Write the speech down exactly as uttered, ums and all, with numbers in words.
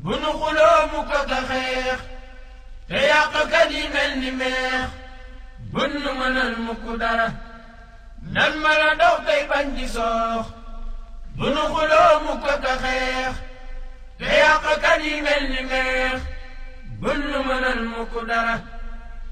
bu nu xuloo mu ko ka xeex te yàqkat yi mel ni meex bun nu mënal mukk dara nan ma la dox tey bañ di soox bu nu xuloo mu ko ka xeex te yàqkat yi mel ni meex bun nu mënal mukk dara